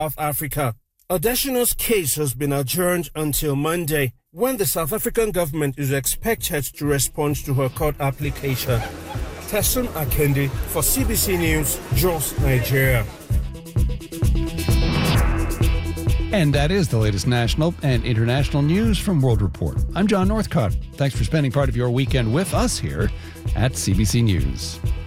South Africa. Adesina's case has been adjourned until Monday, when the South African government is expected to respond to her court application. Tessun Akende for CBC News, Jos, Nigeria. And that is the latest national and international news from World Report. I'm John Northcott. Thanks for spending part of your weekend with us here at CBC News.